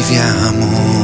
viviamo.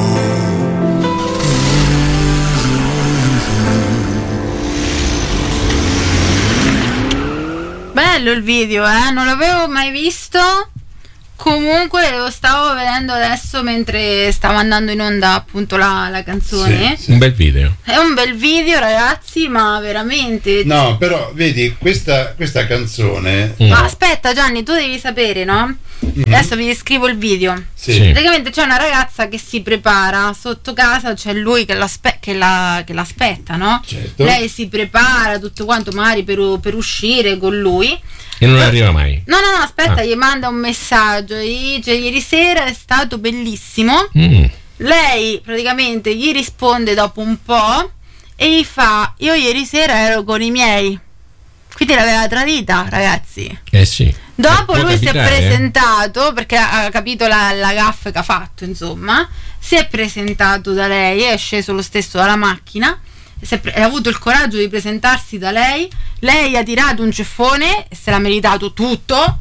Bello il video, non l'avevo mai visto. Comunque lo stavo vedendo adesso mentre stavo andando in onda appunto la canzone. Sì. Un bel video. È un bel video, ragazzi, ma veramente. No, però vedi questa canzone. Ma aspetta, Gianni, tu devi sapere, no? Adesso vi descrivo il video. Sì. Praticamente c'è una ragazza che si prepara sotto casa, c'è lui che l'aspetta, no? Certo. Lei si prepara tutto quanto magari per uscire con lui. E non arriva mai. No, aspetta, gli manda un messaggio, gli dice: ieri sera è stato bellissimo. Lei praticamente gli risponde dopo un po' e gli fa: io ieri sera ero con i miei. Quindi l'aveva tradita, ragazzi. Sì. Dopo lui si è capitare, presentato, perché ha capito la gaffe che ha fatto, insomma. Si è presentato da lei, è sceso lo stesso dalla macchina, ha avuto il coraggio di presentarsi da lei. Lei ha tirato un ceffone e se l'ha meritato tutto.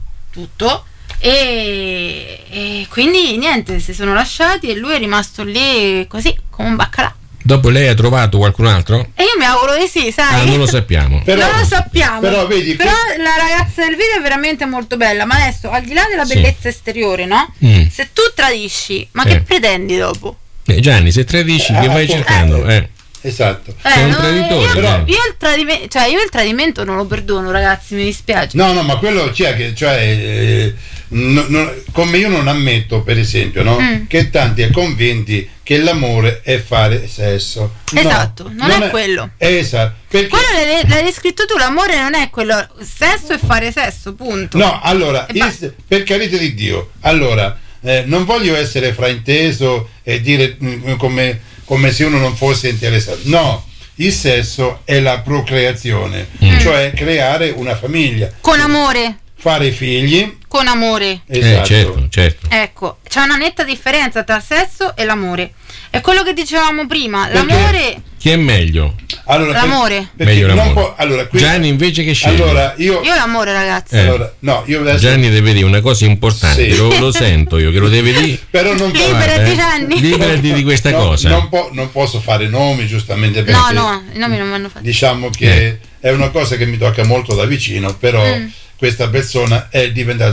E quindi niente, si sono lasciati e lui è rimasto lì così, come un baccalà. Dopo lei ha trovato qualcun altro? E io mi auguro di sì, sai? Non lo sappiamo. Però, non lo sappiamo. Però vedi, la ragazza del video è veramente molto bella. Ma adesso, al di là della bellezza esteriore, no? Se tu tradisci, ma che pretendi dopo? Gianni, se tradisci, che vai cercando? Esatto. Sei un traditore. Io il tradimento non lo perdono, ragazzi, mi dispiace. No, ma quello come io non ammetto, per esempio, no? Che tanti è convinti che l'amore è fare sesso. Esatto, non è quello. Esatto. Perché... Quello l'hai descritto tu, l'amore non è quello. Sesso è fare sesso, punto. No, allora, per carità di Dio, allora, non voglio essere frainteso e dire come se uno non fosse interessato. No, il sesso è la procreazione, cioè creare una famiglia. Con amore. Fare figli. Con amore. Esatto. Certo. Ecco, c'è una netta differenza tra sesso e l'amore. È quello che dicevamo prima, Perché? L'amore... Chi è meglio? Allora, l'amore. Meglio l'amore. Allora, Gianni invece che sceglie? Allora, io l'amore, ragazzi. Allora, no, io adesso... Gianni deve dire una cosa importante, Sì. lo sento io che lo deve dire. Però non Liberati, Gianni. Liberati di questa cosa. Non posso fare nomi, giustamente perché... No, i nomi non vanno fatti. Diciamo che è una cosa che mi tocca molto da vicino, però questa persona è diventata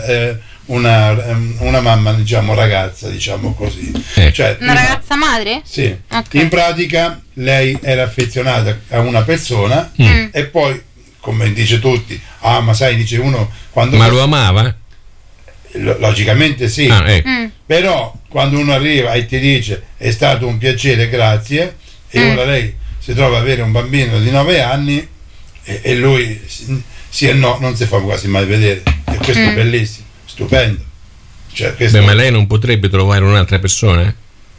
una mamma, diciamo, ragazza, diciamo così. Cioè, una ragazza madre? Sì. Okay. In pratica lei era affezionata a una persona e poi, come dice tutti, ma sai, dice uno quando... Ma lo amava? Logicamente sì. Però quando uno arriva e ti dice è stato un piacere, grazie, e ora lei si trova ad avere un bambino di 9 anni e lui sì e no non si fa quasi mai vedere, e questo è bellissimo, stupendo. Ma lei non potrebbe trovare un'altra persona?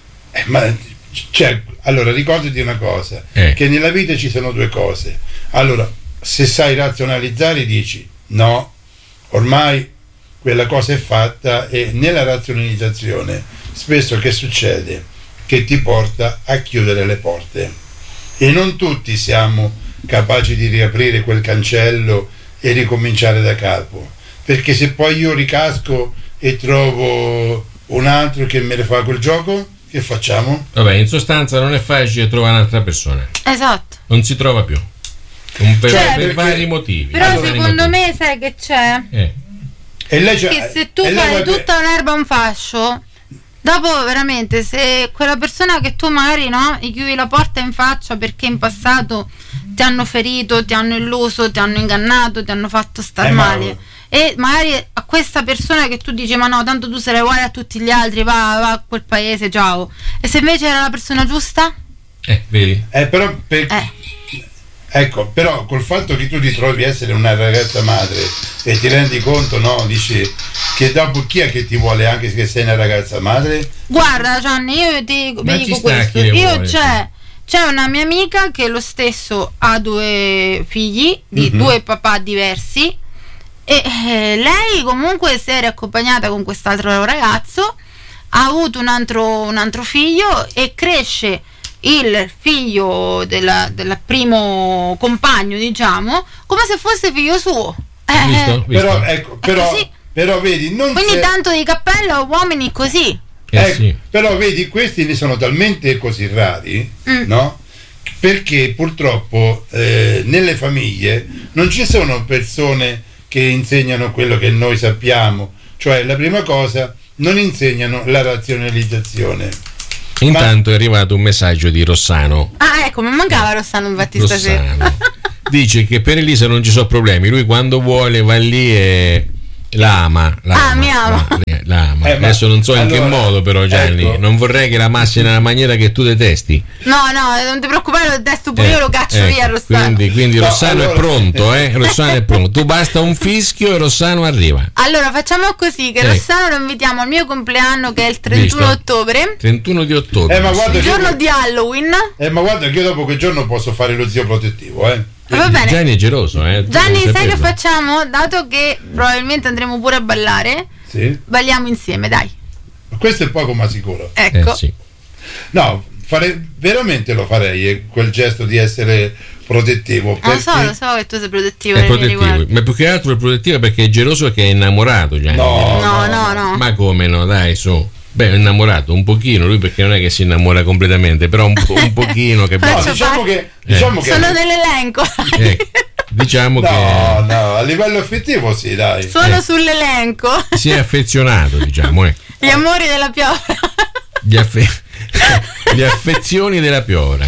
Allora ricordati una cosa, che nella vita ci sono due cose. Allora, se sai razionalizzare dici no, ormai quella cosa è fatta, e nella razionalizzazione spesso che succede? Che ti porta a chiudere le porte, e non tutti siamo capaci di riaprire quel cancello e ricominciare da capo, perché se poi io ricasco e trovo un altro che me ne fa quel gioco, che facciamo? Vabbè, in sostanza non è facile trovare un'altra persona. Esatto. Non si trova più. Per vari motivi. Però secondo me sai che c'è? E lei che se tu fai tutta un'erba un fascio, dopo veramente, se quella persona che tu magari gli chiudi la porta in faccia perché in passato ti hanno ferito, ti hanno illuso, ti hanno ingannato, ti hanno fatto star male, e magari a questa persona che tu dici ma no, tanto tu sarai uguale a tutti gli altri, va a quel paese, ciao, e se invece era la persona giusta? Vedi? Ecco, però col fatto che tu ti trovi a essere una ragazza madre e ti rendi conto, no, dici che dopo chi è che ti vuole anche se sei una ragazza madre? Guarda Gianni, io ti dico questo, c'è una mia amica che lo stesso ha 2 figli di 2 papà diversi, e lei comunque si è riaccompagnata con quest'altro ragazzo, ha avuto un altro figlio e cresce il figlio del primo compagno, diciamo, come se fosse figlio suo. Visto? Però vedi, non quindi tanto di cappello a uomini così. Sì. Però vedi, questi ne sono talmente così rari, no? Perché purtroppo nelle famiglie non ci sono persone che insegnano quello che noi sappiamo, cioè la prima cosa, non insegnano la razionalizzazione. Intanto è arrivato un messaggio di Rossano. Ah, ecco, mi mancava Rossano infatti stasera. Dice che per Elisa non ci sono problemi, lui quando vuole va lì e la ama. Mi ama. Adesso non so in che modo, però, Gianni, ecco. Non vorrei che la amassi nella maniera che tu detesti. No, non ti preoccupare, lo detesto pure io, lo caccio via Rossano. Quindi Rossano è pronto, Rossano è pronto. Tu basta un fischio e Rossano arriva. Allora facciamo così, che Rossano lo invitiamo al mio compleanno, che è il 31 ottobre. 31 di ottobre. Ma guarda, il giorno di Halloween. Ma guarda che io dopo quel giorno posso fare lo zio protettivo, Va bene. Gianni è geloso, Gianni, sai che facciamo? Dato che probabilmente andremo pure a ballare, balliamo insieme, dai. Questo è poco ma sicuro. Ecco. Sì. No, veramente lo farei, quel gesto di essere protettivo. Lo so che tu sei protettivo. È protettivo, ma più che altro è protettivo perché è geloso e che è innamorato, Gianni. No. Ma come no, dai, su. È innamorato un pochino, lui perché non è che si innamora completamente, però un pochino, capito? No, diciamo che sono nell'elenco. Diciamo che no, a livello affettivo sì, dai. Sono sull'elenco. Si è affezionato, diciamo. Gli amori della piovra. Le affezioni della piovra.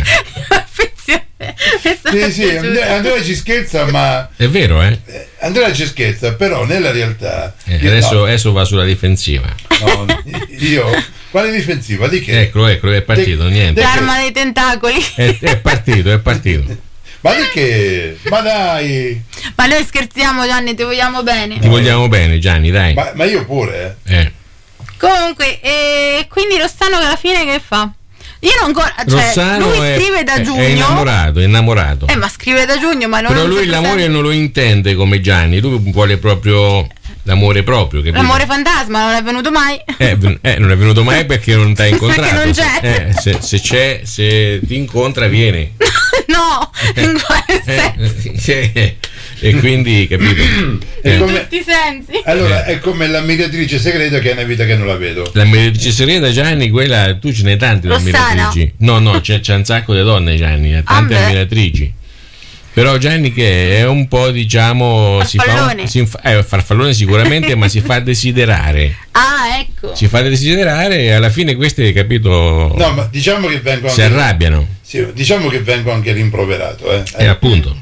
Sì, Andrea ci scherza, ma è vero, Andrea ci scherza, però nella realtà adesso va sulla difensiva. No, io quale difensiva? Di che? Eccolo, è partito, niente. L'arma dei tentacoli. È partito. Ma di che? Ma dai! Ma noi scherziamo, Gianni, ti vogliamo bene. Ti vogliamo bene, Gianni, dai. Ma io pure, Comunque, quindi Rossano che alla fine che fa? Io non ancora, lui scrive da giugno. È innamorato. Ma scrive da giugno, ma non. Però lui l'amore non lo intende come Gianni, lui vuole proprio l'amore proprio, capito? L'amore fantasma non è venuto mai. Non è venuto mai perché non ti ha incontrato. Perché non c'è. Se ti incontra viene. No, in quale senso? E quindi, capito? In tutti i sensi. Allora è come l'ammiratrice segreta che è una vita che non la vedo. L'ammiratrice segreta, Gianni, quella tu ce n'hai tante di ammiratrici. No, c'è un sacco di donne, Gianni, tante ammiratrici. Però Gianni che è un po', diciamo, farfallone sicuramente, ma si fa desiderare. Ah, ecco. Si fa desiderare e alla fine queste, capito? No, ma diciamo che vengo si arrabbiano. Sì, diciamo che vengo anche rimproverato, appunto.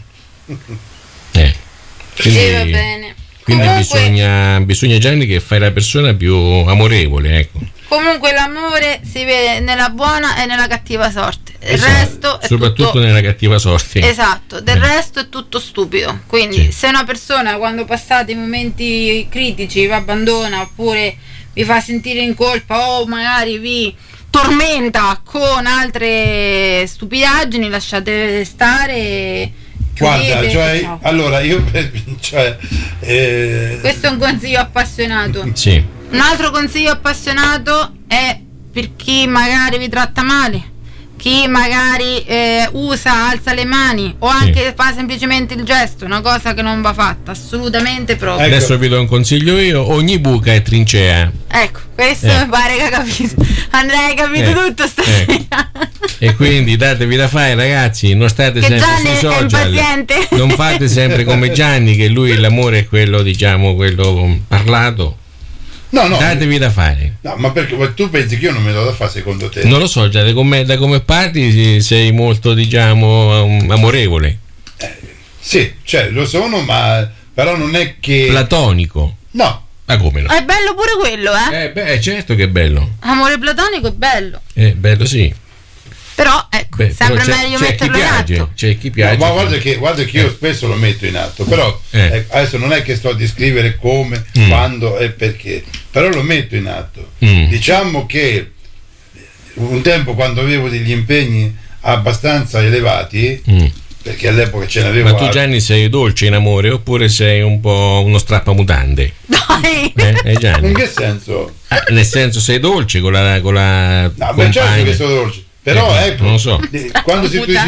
Quindi, va bene. Quindi bisogna Gianni che fai la persona più amorevole, ecco. Comunque l'amore si vede nella buona e nella cattiva sorte. Il resto è soprattutto tutto, nella cattiva sorte. Esatto, del resto è tutto stupido. Quindi se una persona quando passate i momenti critici vi abbandona oppure vi fa sentire in colpa o magari vi tormenta con altre stupidaggini, lasciate stare. Guarda, allora io questo è un consiglio appassionato. Sì. Un altro consiglio appassionato è per chi magari vi tratta male, chi magari alza le mani o anche fa semplicemente il gesto, una cosa che non va fatta assolutamente proprio. Adesso vi do un consiglio io: ogni buca è trincea. Ecco, questo mi pare che ha capito. Andrea, hai capito tutto stasera. E quindi datevi da fare, ragazzi, non state sempre Gianni sui social, non fate sempre come Gianni, che lui l'amore è quello, diciamo, quello parlato. No, datevi da fare. No, ma perché tu pensi che io non me lo do da fare secondo te? Non lo so, già da come parli sei molto, diciamo, amorevole. Sì, lo sono, ma però non è che platonico. No. Ma come no? È bello pure quello, certo che è bello. Amore platonico è bello. Bello, sì. Però ecco, sempre meglio metterlo in atto. C'è chi piace. No, ma guarda che io spesso lo metto in atto, però adesso non è che sto a descrivere come, quando e perché, però lo metto in atto. Diciamo che un tempo, quando avevo degli impegni abbastanza elevati, perché all'epoca ce n'avevo. Ma tu, Gianni, sei dolce in amore oppure sei un po' uno strappamutande? Dai! Gianni. In che senso? Nel senso, sei dolce con la no, beh, certo che sono dolce. Però ecco, non lo so. quando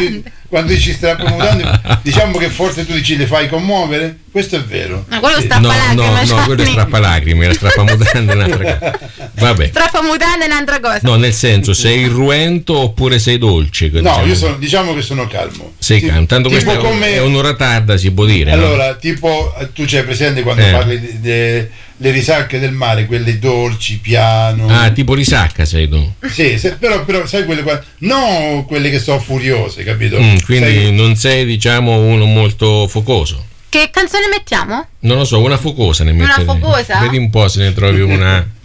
quando dici strappamutande, diciamo che forse tu dici le fai commuovere, questo è vero. Ma quello strappalacrime. No, quello è strappalacrime, la strappamutande è un'altra cosa. Vabbè. Strappamutande è un'altra cosa. No, nel senso, sei irruento oppure sei dolce? No, io diciamo che sono calmo. Sei calmo, tanto questa è un'ora tarda, si può dire. Allora, no? Tipo, tu c'hai presente quando parli delle risacche del mare, quelle dolci, piano. Ah, tipo risacca sei tu? Sì, però sai quelle qua, no quelle che sono furiose, capito? Quindi non sei, diciamo, uno molto focoso. Che canzone mettiamo? Non lo so, una focosa ne metterei. Una focosa? Vedi un po' se ne trovi una.